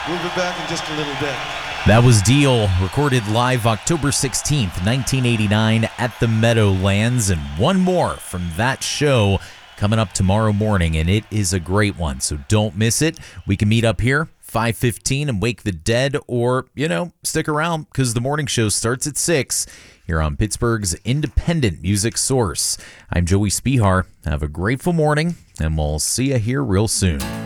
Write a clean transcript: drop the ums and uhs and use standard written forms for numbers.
We'll be back in just a little bit. That was Deal, recorded live October 16th, 1989 at the Meadowlands, and one more from that show coming up tomorrow morning, and it is a great one, so don't miss it. We can meet up here 5:15 and Wake the Dead, or, stick around because the morning show starts at 6 here on Pittsburgh's independent music source. I'm Joey Spihar. Have a grateful morning, and we'll see you here real soon.